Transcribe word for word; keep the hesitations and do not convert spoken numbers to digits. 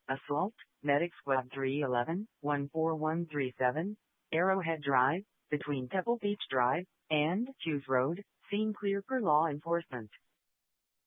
Assault, Medic Squad three one one, one four one three seven, Arrowhead Drive, between Pebble Beach Drive and Hughes Road, scene clear for law enforcement.